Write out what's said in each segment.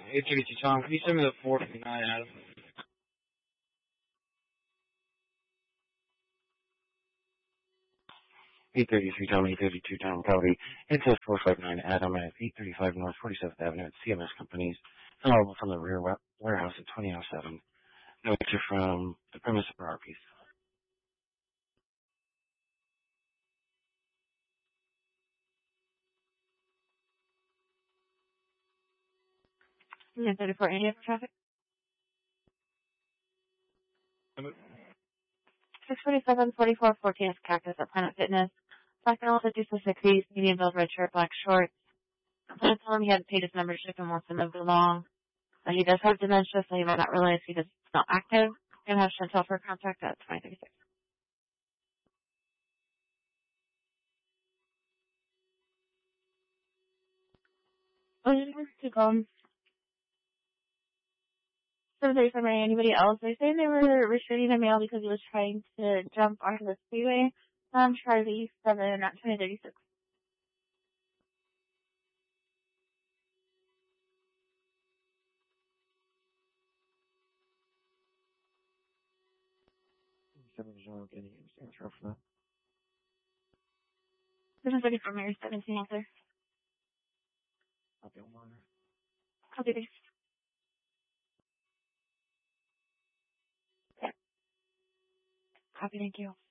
832 Tom, can you send me the 459 Adam? 833 Tom, 832 Tom, Cody. It says 459 Adam at 835 North 47th Avenue at CMS Companies. Available from the rear warehouse at 2007. No picture from the premise of our piece. Yeah, 34 India for traffic. 647 44 14 Cactus at Planet Fitness. Black girl 5660s, medium build, red shirt, black shorts. I'm going to tell him he hadn't paid his membership and wants to move along. He does have dementia, so he might not realize he's not active. Going to have Chantel for contact at 2036. I was just going to go. So there's anybody else. They're saying they were restraining a male because he was trying to jump onto the freeway. Charlie 7 at 2036. This is ready for Mary 17 answer. Copy this. Copy, thank you.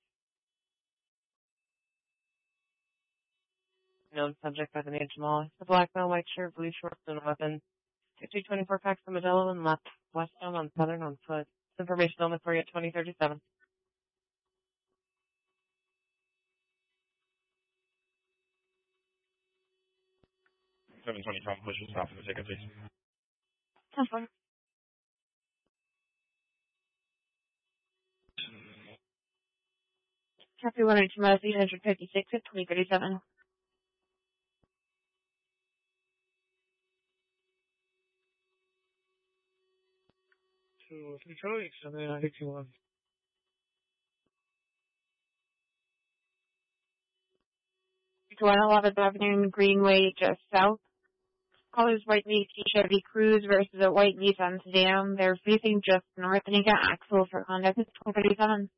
Known subject by the name Jamal. The black male, white shirt, blue shorts, and a weapon. 224 packs of Modelo and left. Westbound on Southern on foot. This information only for you at 2037. 720 Tom, push and stop for the ticket, please. That's fine. Chapter 102 miles 856 at 2037. So, 3 Charlie, 781. To 111th Avenue Greenway, just south. Colors white Chevy Cruze versus a white Nissan Sedan. They're facing just north, and you got axle for conduct. It's 2037.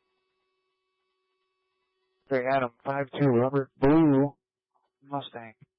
Hey, Adam, 52 Robert Blue Mustang.